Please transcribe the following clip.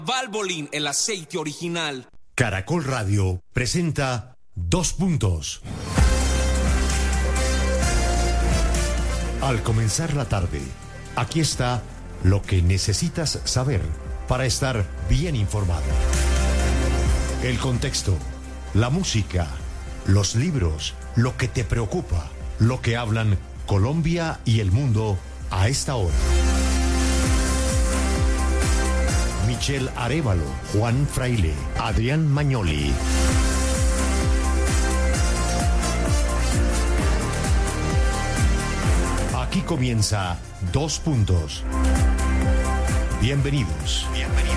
Valvoline, el aceite original. Caracol Radio presenta Dos Puntos. Al comenzar la tarde, aquí está lo que necesitas saber para estar bien informado. El contexto, la música, los libros, lo que te preocupa, lo que hablan Colombia y el mundo a esta hora. Michelle Arévalo, Juan Fraile, Adrián Magnoli. Aquí comienza Dos Puntos. Bienvenidos.